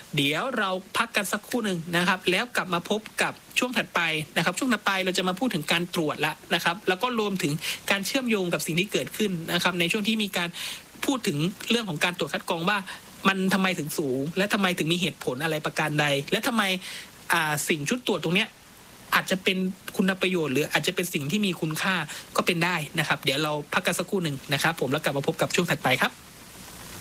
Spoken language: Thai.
เดี๋ยวเราพักกันสักครู่หนึ่งนะครับแล้วกลับมาพบกับช่วงถัดไปนะครับช่วงถัดไปเราจะมาพูดถึงการตรวจละนะครับแล้วก็รวมถึงการเชื่อมโยงกับสิ่งที่เกิดขึ้นนะครับในช่วงที่มีการพูดถึงเรื่องของการตรวจคัดกรองว่ามันทำไมถึงสูงและทำไมถึงมีเหตุผลอะไรประการใดและทำไมสิ่งชุดตรวจตรงเนี้ยอาจจะเป็นคุณประโยชน์หรืออาจจะเป็นสิ่งที่มีคุณค่าก็เป็นได้นะครับเดี๋ยวเราพักกันสักครู่หนึ่งนะครับผมแล้วกลับมาพบกับช่วงถัดไปครับ